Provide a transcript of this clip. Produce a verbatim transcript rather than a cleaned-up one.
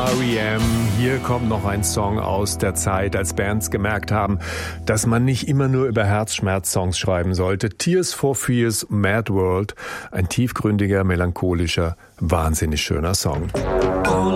R E M. Hier kommt noch ein Song aus der Zeit, als Bands gemerkt haben, dass man nicht immer nur über Herzschmerz-Songs schreiben sollte. Tears for Fears, Mad World, ein tiefgründiger, melancholischer, wahnsinnig schöner Song.